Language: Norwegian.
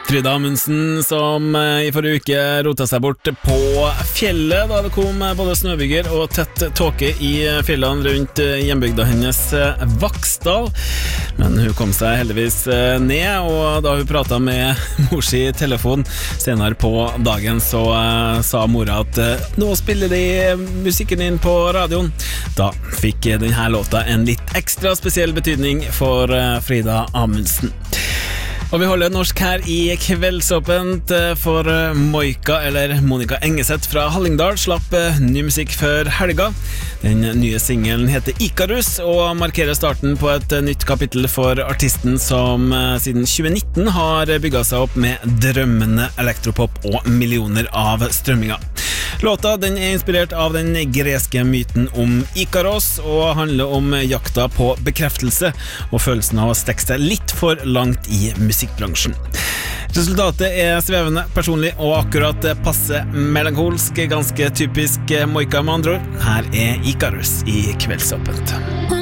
Frida Amundsen som i forrige uke rota seg bort på fjellet da det kom både snøbyger og tett tåke i fjellene rundt hjembygda hennes Vaksdal. Men hun kom seg heldigvis ned, og da hun pratet med mor si i telefon senere på dagen, så sa mora at nå spiller de musikken inn på radioen. Da fikk denne låta en litt ekstra spesiell betydning for Frida Amundsen. Og vi holder norsk her i Kveldsåpent, for Moika, eller Monica Engeseth fra Hallingdal, slapp ny musikk før helga. Den nye singelen heter Ikarus, og markerer starten på et nytt kapittel for artisten som siden 2019 har bygget seg opp med drømmende elektropop og millioner av strømminger. Låta den er inspirert av den greske myten om Ikaros, og handler om jakta på bekreftelse og følelsen av å strekke seg litt for langt i musikkbransjen. Resultatet er svevende, personlig og akkurat passe melankolsk, ganske typisk Moika med andre ord. Her er Ikarus i Kveldsåpent.